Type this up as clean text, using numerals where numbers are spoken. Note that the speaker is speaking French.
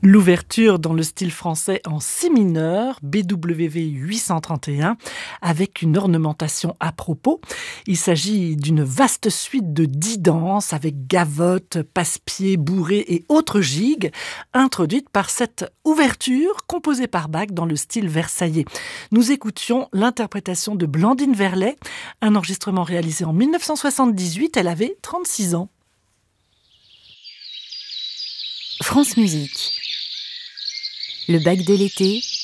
L'ouverture dans le style français en si mineur, BWV 831, avec une ornementation à propos. Il s'agit d'une vaste suite de 10 danses avec gavottes, passe-pieds, bourrées et autres gigues, introduites par cette ouverture composée par Bach dans le style versaillais. Nous écoutions l'interprétation de Blandine Verlet, un enregistrement réalisé en 1978, elle avait 36 ans. France Musique. Le Bach de l'été,